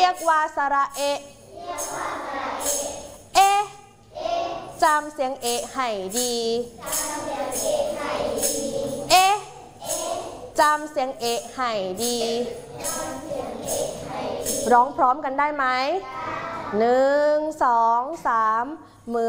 ยกว่าสระเอะเอะจำเสียงเอะให้ดีเอะจำเสียงเอะให้ดีร้องพร้อมกันได้ไหม1 2 3มือ